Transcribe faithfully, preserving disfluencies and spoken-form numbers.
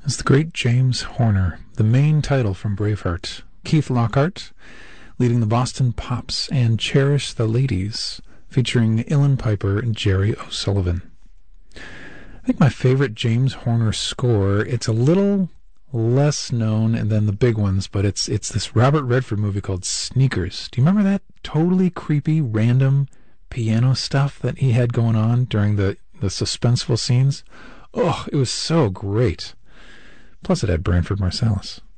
It's the great James Horner, the main title from Braveheart. Keith Lockhart leading the Boston Pops, and Cherish the Ladies, featuring Ilan Piper and Jerry O'Sullivan. I think my favorite James Horner score, it's a little less known than the big ones, but it's it's this Robert Redford movie called Sneakers. Do you remember that totally creepy, random piano stuff that he had going on during the, the suspenseful scenes? Oh, it was so great. Plus it had Branford Marsalis.